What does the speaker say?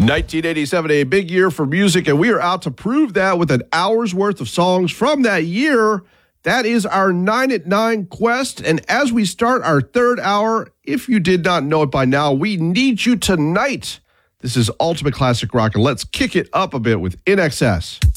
1987, a big year for music, and we are out to prove that with an hour's worth of songs from that year. That is our 9 at 9 quest, and as we start our third hour, if you did not know it by now, we need you tonight. This is Ultimate Classic Rock, and let's kick it up a bit with INXS.